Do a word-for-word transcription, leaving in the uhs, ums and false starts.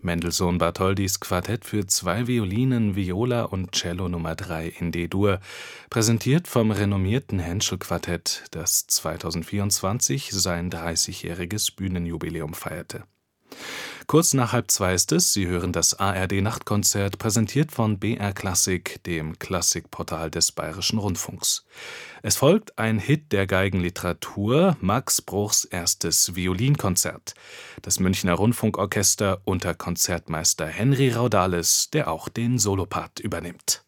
Mendelssohn-Bartholdys Quartett für zwei Violinen, Viola und Cello Nummer drei in D-Dur, präsentiert vom renommierten Henschel-Quartett, das zweitausendvierundzwanzig sein dreißigjähriges Bühnenjubiläum feierte. Kurz nach halb zwei ist es, Sie hören das A R D-Nachtkonzert, präsentiert von B R Klassik, dem Klassikportal des Bayerischen Rundfunks. Es folgt ein Hit der Geigenliteratur, Max Bruchs erstes Violinkonzert. Das Münchner Rundfunkorchester unter Konzertmeister Henry Raudales, der auch den Solopart übernimmt.